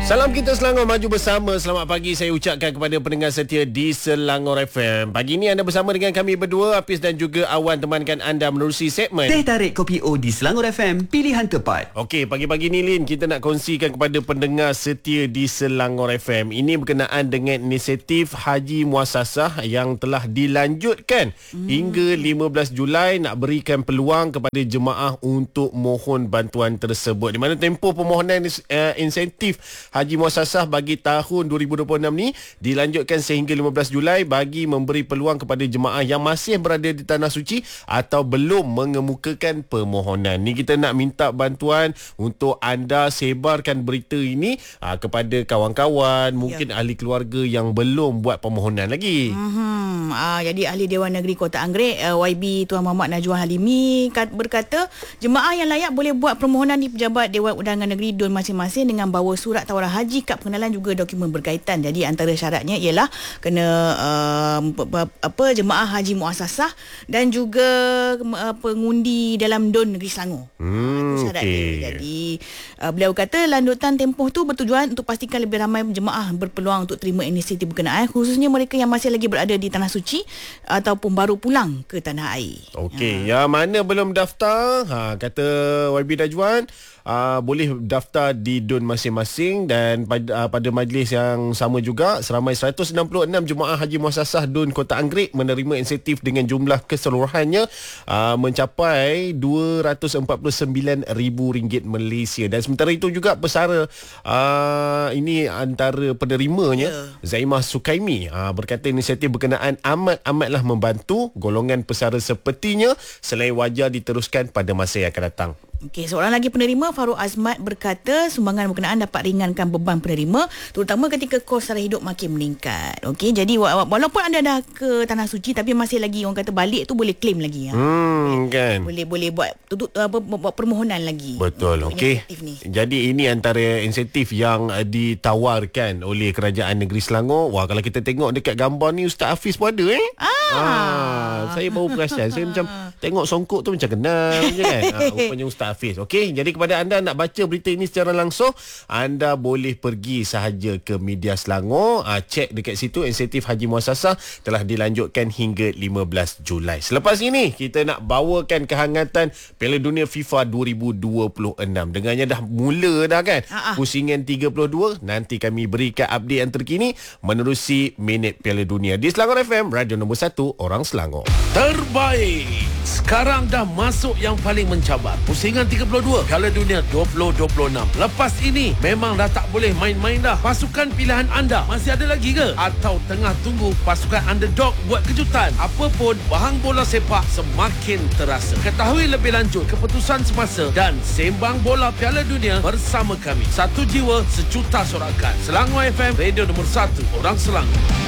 Salam kita Selangor, maju bersama. Selamat pagi saya ucapkan kepada pendengar setia di Selangor FM. Pagi ini anda bersama dengan kami berdua, Hafiz dan juga Awan, temankan anda menerusi segmen Teh Tarik Kopi O di Selangor FM, pilihan tepat. Okey, pagi-pagi ni Lin, kita nak kongsikan kepada pendengar setia di Selangor FM. Ini berkenaan dengan inisiatif Haji Muassasah yang telah dilanjutkan hingga 15 Julai nak berikan peluang kepada jemaah untuk mohon bantuan tersebut. Di mana tempoh permohonan insentif Haji Muassasah bagi tahun 2026 ni dilanjutkan sehingga 15 Julai bagi memberi peluang kepada jemaah yang masih berada di Tanah Suci atau belum mengemukakan permohonan. Ni kita nak minta bantuan untuk anda sebarkan berita ini kepada kawan-kawan, mungkin ahli keluarga yang belum buat permohonan lagi. Jadi Ahli Dewan Negeri Kota Anggerik YB Tuan Muhammad Najwan Halimi berkata jemaah yang layak boleh buat permohonan di Pejabat Dewan Undangan Negeri DUN masing-masing dengan bawa surat tawaran haji, kad pengenalan juga dokumen berkaitan. Jadi antara syaratnya ialah kena jemaah Haji Muassasah dan juga pengundi dalam DUN Negeri Selangor. Syarat dia. Jadi beliau kata lanjutan tempoh tu bertujuan untuk pastikan lebih ramai jemaah berpeluang untuk terima inisiatif berkenaan, khususnya mereka yang masih lagi berada di Tanah Suci ataupun baru pulang ke tanah air. Okey, yang mana belum daftar, kata YB Najwan, boleh daftar di DUN masing-masing. Dan pada majlis yang sama juga, seramai 166 jemaah Haji Muassasah DUN Kota Anggerik menerima insentif dengan jumlah keseluruhannya mencapai RM249,000 Malaysia. Dan sementara itu juga pesara ini antara penerimanya, Zaimah Sukaimi berkata inisiatif berkenaan amatlah membantu golongan pesara sepertinya selain wajar diteruskan pada masa yang akan datang. Okey, seorang lagi penerima, Farouk Azmat, berkata sumbangan berkenaan dapat ringankan beban penerima terutama ketika kos sara hidup makin meningkat. Okey, jadi walaupun anda dah ke Tanah Suci tapi masih lagi orang kata balik tu boleh claim lagi. Kan. Boleh buat permohonan lagi. Betul. Okey. Jadi ini antara insentif yang ditawarkan oleh Kerajaan Negeri Selangor. Wah, kalau kita tengok dekat gambar ni Ustaz Hafiz pun ada saya baru perasan. Saya macam tengok songkok tu macam kenal je kan. Rupanya Ustaz Hafiz. Okey, jadi kepada anda nak baca berita ini secara langsung, anda boleh pergi sahaja ke Media Selangor, cek dekat situ insentif Haji Muassasah telah dilanjutkan hingga 15 Julai. Selepas ini kita nak bawakan kehangatan Piala Dunia FIFA 2026. Dengannya dah mula dah kan. Pusingan 32. Nanti kami berikan update yang terkini menerusi minit Piala Dunia di Selangor FM, radio nombor 1 orang Selangor. Terbaik. Sekarang dah masuk yang paling mencabar. Pusingan 32 Piala Dunia 2026. Lepas ini memang dah tak boleh main-main dah. Pasukan pilihan anda masih ada lagi ke? Atau tengah tunggu pasukan underdog buat kejutan? Apapun, bahang bola sepak semakin terasa. Ketahui lebih lanjut keputusan semasa dan sembang bola Piala Dunia bersama kami. Satu jiwa, sejuta sorakan. Selangor FM, radio nombor 1 orang Selangor.